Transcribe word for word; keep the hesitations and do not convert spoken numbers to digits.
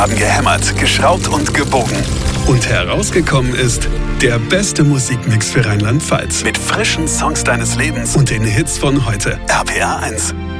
haben gehämmert, geschraubt und gebogen. Und herausgekommen ist der beste Musikmix für Rheinland-Pfalz. Mit frischen Songs deines Lebens Und den Hits von heute. R P R eins.